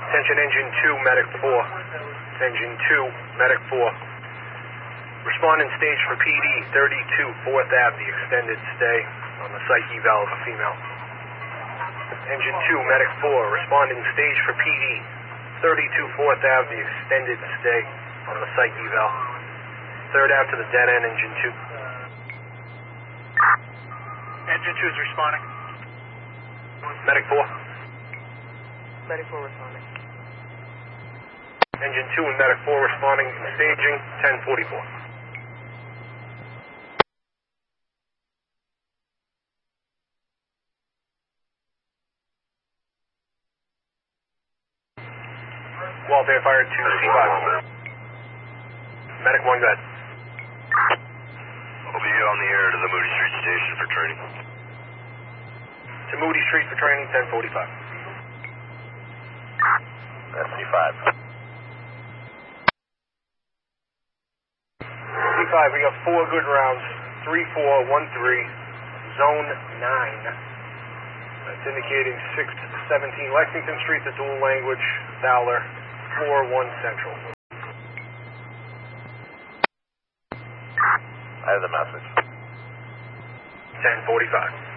Attention engine 2, medic 4. Engine 2, medic 4. Responding stage for PD, 32 4th Ave, the extended stay on the psych eval of a female. Engine 2, medic 4, responding stage for PD, 32 4th Ave, the extended stay on the psych eval. 3rd Ave to the dead end, engine 2. Engine 2 is responding. Medic 4. Medic 4 responding. Engine 2 and medic 4 responding and staging, 1044. Walter fired to C5. Medic 1, go ahead. I'll be on the air to the Moody Street station for training. To Moody Street for training, 1045. That's C5. C5, we got 4 good rounds. 3413, zone 9. That's indicating 617 Lexington Street, the dual language, Fowler, floor 1 central. I have the message. 1045.